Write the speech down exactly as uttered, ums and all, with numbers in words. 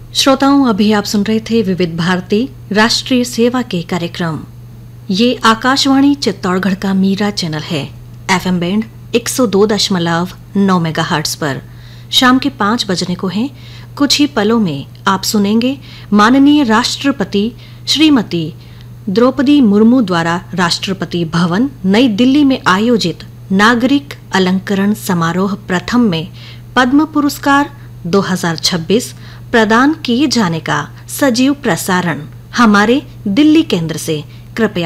श्रोताओं, अभी आप सुन रहे थे विविध भारती राष्ट्रीय सेवा के कार्यक्रम। ये आकाशवाणी चित्तौड़गढ़ का मीरा चैनल है, एफएम बैंड एक सौ दो दशमलव नौ मेगाहर्ट्ज पर। शाम के पाँच बजने को हैं। कुछ ही पलों में आप सुनेंगे माननीय राष्ट्रपति श्रीमती द्रौपदी मुर्मू द्वारा राष्ट्रपति भवन नई दिल्ली में आयोजित नागरिक अलंकरण समारोह प्रथम में पद्म पुरस्कार दो हज़ार छब्बीस प्रदान किए जाने का सजीव प्रसारण हमारे दिल्ली केंद्र से। कृपया